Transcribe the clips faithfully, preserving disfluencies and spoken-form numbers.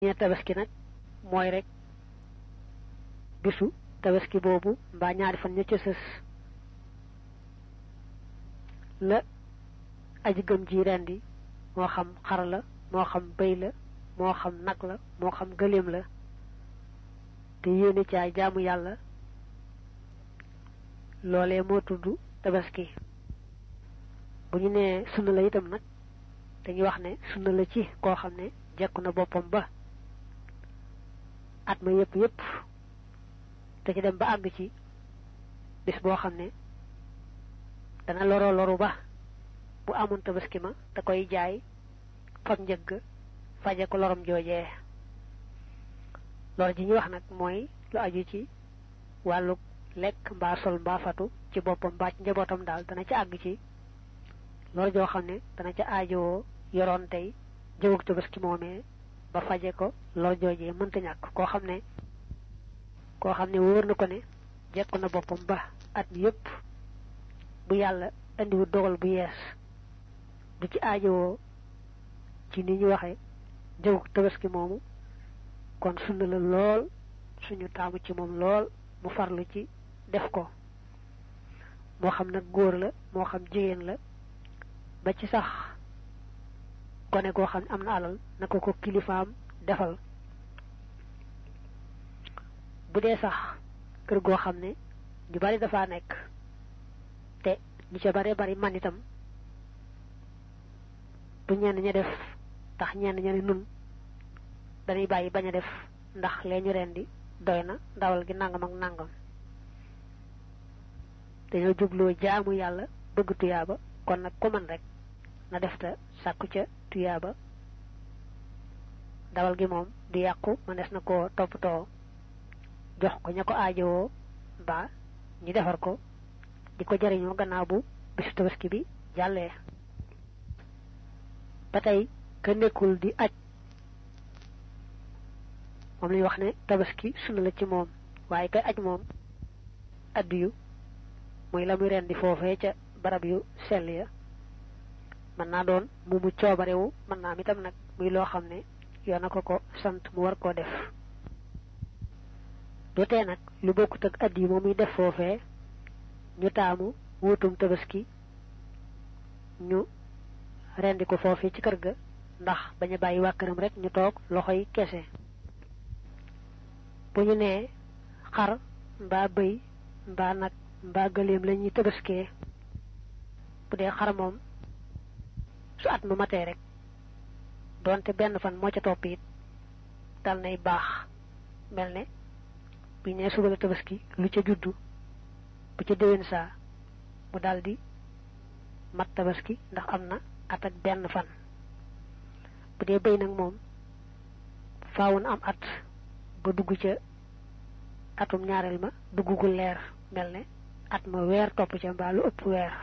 ñe tabaski nak moy rek bisu tabaski bobu mba ñaari fan ña ca sës la aji gëm ji rendi mo xam xar la mo xam bay la mo xam nak la mo xam gëleem la te yéene ci ay jaamu yàlla loolee moo tudd tabaski bu ñu nee sunna la itam nag dañuy wax ne sunna la ci koo xam ne jekku na boppam ba at ma yépp yépp te ci dem ba àgg ci bis boo xam ne dana loro loru ba bu amoon tabaski ma da koy jaay fag njëgg faje ko lorom joojee loolu ji ñu wax nag mooy lu aju ci wàllu lekk mbaa sol mbaa fatu ci boppam mbaa ci njabootam daal dana ca àgg ci loolu joo xam ne dana ca aajowoo yoroon tey jëwug tabaski moomee ba faje ko loolu joojee mënta ñàkk koo xam ne koo xam ne wóor na ko ne jekku na boppam ba at mi yépp bu yàlla andiwu dogal bu yees du ci aajowoo ci ni ñu waxe jëwug tabaski moomu kon sunna la lool suñu taamu ci moom lool mu farlu ci def ko moo xam nag góor la moo xam jigéen la ba ci sax gone goo xam ne am na alal na ko ko kilifaam defal bu dee sax kër goo xam ne ñu bari dafa nekk te ñu ca bari bari man itam bu ñenn ña def tax ñenn ña ne nun dañuy bàyyi bañ a def ndax lee ñu rendi doy na ndawal gi nangam ak nangam dañoo jubloo jaamu yàlla bëgg tuyaaba kon nag ko man rek na def ta sàkku ca tuyaaba ndawal gi moom du yàqu mënees na koo toppatoo jox ko ña ko aajowoo mbaa ñu defar ko di ko jariñoo gannaaw bu bisu tabaski bi jàllee ba tey ka nekkul di aj moom lañ wax ne tabaski sunna la ci moom waaye kay aj moom addiyu muy la muy rendi foofee ca barab yu sell ya mën naa doon mu mu coobarewu mën naa am itam nag muy loo xam ne yoon na ko ko sant mu war koo def du tee nag lu bokkut ak addiyu moom muy def foofee ñu taamu wutum tabaski ñu rendi ko foofee ci kër ga ndax bañ a bàyyi waa këram rek ñu toog loxoy kese bu ñu nee xar mbaa bëy mbaa nag mbaa gëleem la ñuy tabaskee bu dee xar moom su at ma matee rek doonte benn fan moo ca topp it dal nay baax mel ne bu ñu nee suba la tabaski lu ca juddu bu ca déwén saa mu daldi mat tabaski ndax am na at ak benn fan bu dee bëy nag moom faaw na am at ba dugg ca atum ñaareel ma dugg gu leer mel ne at ma weer topp ca mbaa lu ëpp weer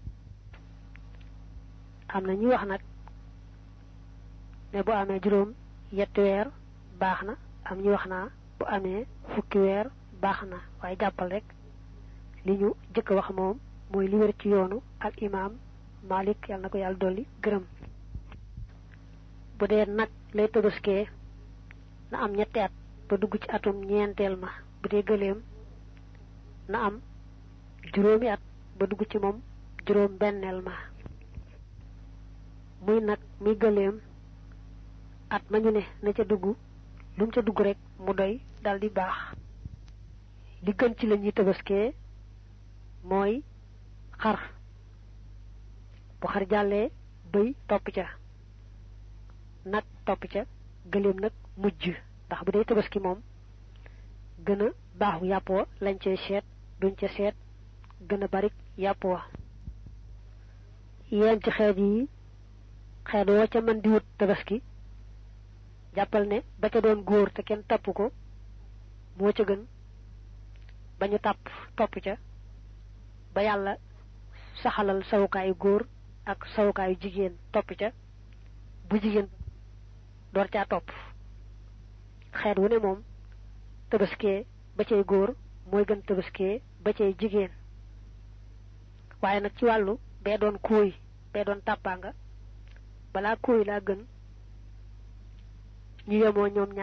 am na ñuy wax nag ne bu amee juróom yetti weer baax na am ñu wax naa bu amee fukki weer baax na waaye jàppal rek li ñu jëkk wax moom mooy li wér ci yoonu ak imaam Malik yàlla na ko yàlla dolli gërëm bu dee nag lay tabaskee na am ñetti at ba dugg ci atum ñeenteel ma bu dee gëleem na am juróomi at ba dugg ci moom juróom benneel ma muy nag muy gëleem at ma ñu ne na ca dugg lu mu ca dugg rek mu doy dal di baax li gën ci la ñuy tabaskee mooy xar bu xar jàllee bëy topp ca nag topp ca gëleem nag mujj ndax bu dee tabaski moom gën a baaxu yàpp wa lañ cee seet duñ ca seet gën a bari yàpp wa yéen ci xeet yi xeet woo ca mën di wut tabaski jàppal ne ba ca doon góor te kenn tapp ko moo ca gën ba ñu tàpp topp ca ba yàlla saxalal sawukaayu góor ak sawukaayu jigéen topp ca bu jigéen door caa topp xeet wu ne moom tabaskee ba cay góor mooy gën tabaskee ba cay jigéen waaye nag ci wàllu bee doon kóoy bee doon tàppaanga balaa kóoy laa gën ñu yemoo ñoom